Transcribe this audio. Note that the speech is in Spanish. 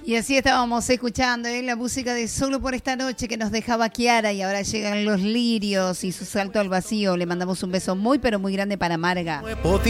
Y así estábamos escuchando la música de Solo por esta noche que nos dejaba Kiara, y ahora llegan Los Lirios y su salto al vacío. Le mandamos un beso muy pero muy grande para Marga.